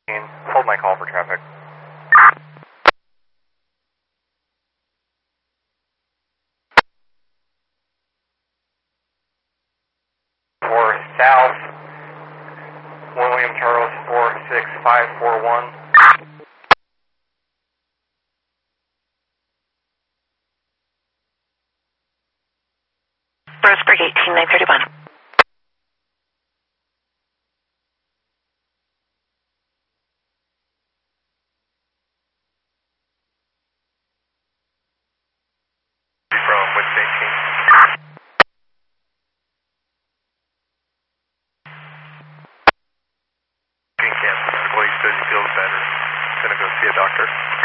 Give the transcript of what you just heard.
Hold my call for traffic. For South William Charles 46541. Roseburg 18931. From which 18? King Camp. Well, he says he feels better. He's gonna go see a doctor.